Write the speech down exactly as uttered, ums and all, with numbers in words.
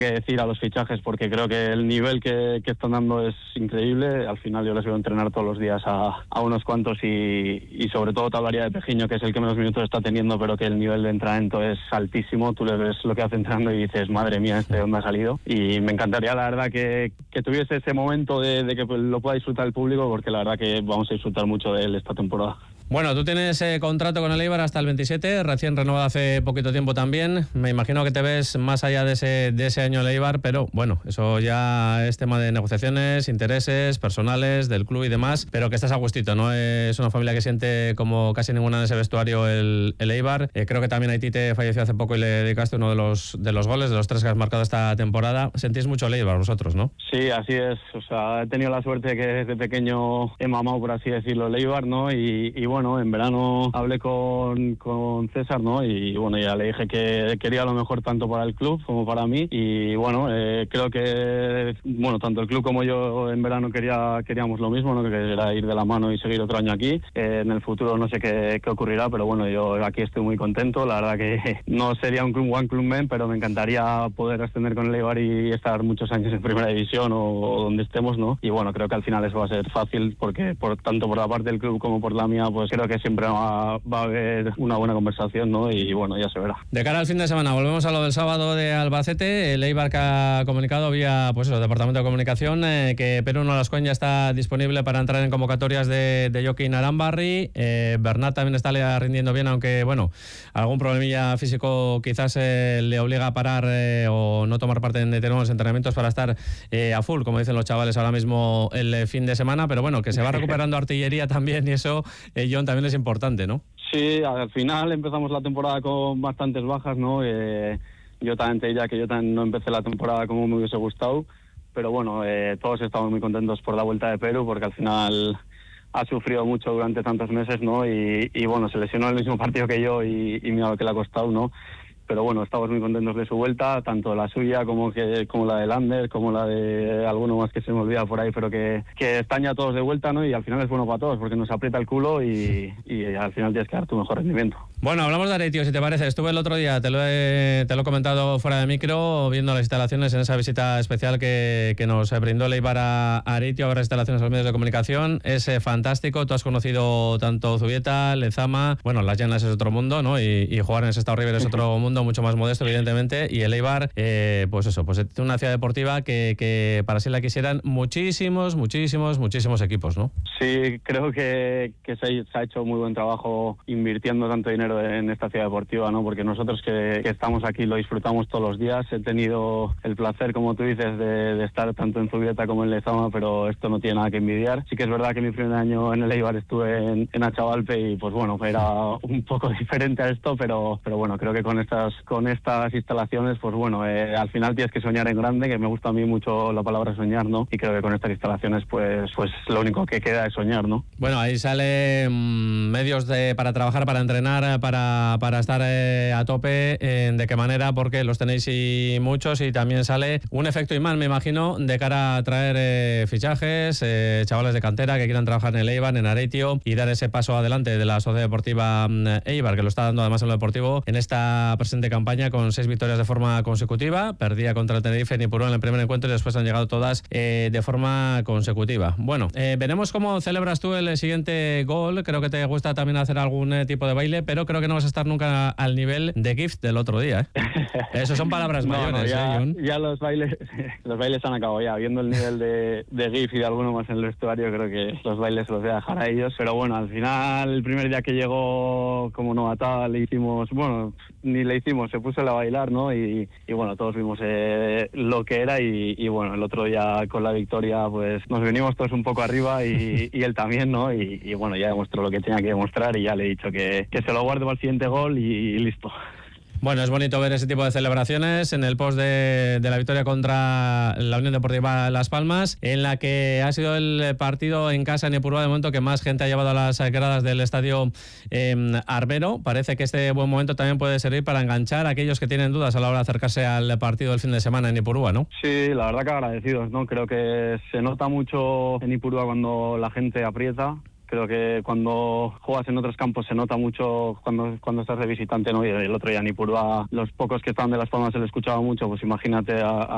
que decir a los fichajes porque creo que el nivel que, que están dando es increíble. Al final yo les veo entrenar todos los días a, a unos cuantos y, y sobre todo te hablaría de Pejiño, que es el que menos minutos está teniendo, pero que el nivel de entrenamiento es altísimo. Tú le ves lo que hace entrenando y dices, madre mía, este dónde ha salido. Y me encantaría la verdad que, que tuviese ese momento de, de que lo pueda disfrutar el público, porque la verdad que vamos a disfrutar mucho de él esta temporada. Bueno, tú tienes eh, contrato con el Eibar hasta el veintisiete, recién renovado hace poquito tiempo también. Me imagino que te ves más allá de ese, de ese año el Eibar, pero bueno, eso ya es tema de negociaciones, intereses personales del club y demás, pero que estás a gustito, ¿no? Es una familia que siente como casi ninguna en ese vestuario el, el Eibar. Eh, creo que también Haití te falleció hace poco y le dedicaste uno de los, de los goles, de los tres que has marcado esta temporada. Sentís mucho el Eibar vosotros, ¿no? Sí, así es. O sea, he tenido la suerte que desde pequeño he mamado, por así decirlo, el Eibar, ¿no? Y, y bueno, Bueno, en verano hablé con, con César, ¿no? Y bueno, ya le dije que quería lo mejor tanto para el club como para mí. Y bueno, eh, creo que bueno, tanto el club como yo en verano quería queríamos lo mismo, ¿no? Que era ir de la mano y seguir otro año aquí. Eh, en el futuro no sé qué, qué ocurrirá, pero bueno, yo aquí estoy muy contento. La verdad que no sería un club One Club Men, pero me encantaría poder ascender con el Eibar y estar muchos años en primera división o, o donde estemos, ¿no? Y bueno, creo que al final eso va a ser fácil porque por tanto por la parte del club como por la mía, pues creo que siempre va, va a haber una buena conversación, ¿no? Y bueno, ya se verá. De cara al fin de semana, volvemos a lo del sábado de Albacete. El Eibar que ha comunicado vía, pues eso, Departamento de Comunicación, eh, que Perú Nolascoen ya está disponible para entrar en convocatorias de, de Joaquín Arambarri. Eh, Bernat también está rindiendo bien, aunque bueno, algún problemilla físico quizás eh, le obliga a parar eh, o no tomar parte en determinados entrenamientos para estar eh, a full, como dicen los chavales ahora mismo el eh, fin de semana, pero bueno, que se va recuperando artillería también y eso, eh, John, también es importante, ¿no? Sí, al final empezamos la temporada con bastantes bajas, ¿no? Eh, yo también te diría que yo también no empecé la temporada como me hubiese gustado, pero bueno, eh, todos estamos muy contentos por la vuelta de Perú, porque al final ha sufrido mucho durante tantos meses, ¿no? Y, y bueno, se lesionó en el mismo partido que yo y, y mira lo que le ha costado, ¿no? Pero bueno, estamos muy contentos de su vuelta, tanto la suya como que como la de Lander, como la de alguno más que se me olvida por ahí, pero que, que están ya todos de vuelta, ¿no? Y al final es bueno para todos, porque nos aprieta el culo y, y al final tienes que dar tu mejor rendimiento. Bueno, hablamos de Areitio, si te parece. Estuve el otro día, te lo he, te lo he comentado fuera de micro, viendo las instalaciones en esa visita especial que, que nos brindó el Eibar a Areitio, ahora instalaciones a los medios de comunicación. Es eh, fantástico, tú has conocido tanto Zubieta, Lezama, bueno, Las Llanas es otro mundo, ¿no? Y, y jugar en ese Sestao River es otro mundo, mucho más modesto, evidentemente, y el Eibar, eh, pues eso, pues es una ciudad deportiva que, que para sí la quisieran muchísimos, muchísimos, muchísimos equipos, ¿no? Sí, creo que, que se, se ha hecho muy buen trabajo invirtiendo tanto dinero en esta ciudad deportiva, ¿no? Porque nosotros que, que estamos aquí lo disfrutamos todos los días. He tenido el placer, como tú dices, de, de estar tanto en Zubieta como en Lezama, pero esto no tiene nada que envidiar. Sí que es verdad que mi primer año en el Eibar estuve en, en Achavalpe y pues bueno, era un poco diferente a esto, pero, pero bueno, creo que con estas, con estas instalaciones, pues bueno, eh, al final tienes que soñar en grande, que me gusta a mí mucho la palabra soñar, ¿no? Y creo que con estas instalaciones, pues, pues lo único que queda es soñar, ¿no? Bueno, ahí sale mmm, medios de, para trabajar, para entrenar, para, para estar eh, a tope. Eh, ¿De qué manera? Porque los tenéis y muchos, y también sale un efecto imán, me imagino, de cara a traer eh, fichajes, eh, chavales de cantera que quieran trabajar en el Eibar, en Areitio, y dar ese paso adelante de la Sociedad Deportiva Eibar, que lo está dando además en lo deportivo en esta presente campaña con seis victorias de forma consecutiva. Perdía contra el Tenerife en Ipurúa en el primer encuentro y después han llegado todas eh, de forma consecutiva. Bueno, eh, veremos cómo celebras tú el siguiente gol. Creo que te gusta también hacer algún eh, tipo de baile, pero creo que no vas a estar nunca al nivel de Gift del otro día, ¿eh? Eso son palabras no, mayores, no, ya, ¿eh, John? Ya los bailes los bailes han acabado ya. Viendo el nivel de, de Gift y de alguno más en el vestuario, creo que los bailes los voy a dejar a ellos. Pero bueno, al final, el primer día que llegó como novatada, le hicimos, bueno, ni le hicimos, se puso a bailar, ¿no? Y, y bueno, todos vimos eh, lo que era y, y bueno, el otro día con la victoria, pues nos venimos todos un poco arriba y, y él también, ¿no? Y, y bueno, ya demostró lo que tenía que demostrar y ya le he dicho que, que se lo guarde para el siguiente gol y, y listo. Bueno, es bonito ver ese tipo de celebraciones en el post de, de la victoria contra la Unión Deportiva Las Palmas, en la que ha sido el partido en casa en Ipurúa de momento que más gente ha llevado a las gradas del estadio eh, Arbero. Parece que este buen momento también puede servir para enganchar a aquellos que tienen dudas a la hora de acercarse al partido del fin de semana en Ipurúa, ¿no? Sí, la verdad que agradecidos, ¿no? Creo que se nota mucho en Ipurúa cuando la gente aprieta. Creo que cuando juegas en otros campos se nota mucho cuando, cuando estás de visitante, ¿no? Y el otro día en Ipurúa, los pocos que estaban de Las Palmas se le escuchaba mucho, pues imagínate a, a